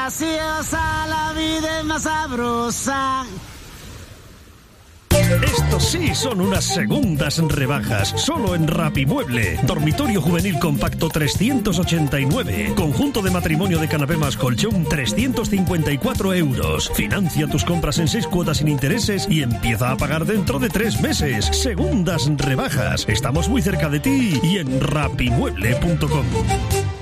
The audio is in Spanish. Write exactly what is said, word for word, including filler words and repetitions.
graciosa, la vida es más sabrosa. Estos sí son unas segundas rebajas, solo en Rapimueble. Dormitorio juvenil compacto trescientos ochenta y nueve. Conjunto de matrimonio de canapé más colchón trescientos cincuenta y cuatro euros. Financia tus compras en seis cuotas sin intereses y empieza a pagar dentro de tres meses. Segundas rebajas. Estamos muy cerca de ti y en rapimueble punto com.